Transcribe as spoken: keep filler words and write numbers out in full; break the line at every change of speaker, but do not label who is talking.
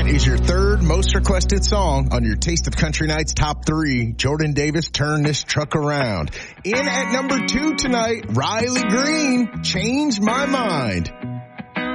That is your third most requested song on your Taste of Country Nights top three. Jordan Davis, Turn This Truck Around. In at number two tonight, Riley Green, Change My Mind.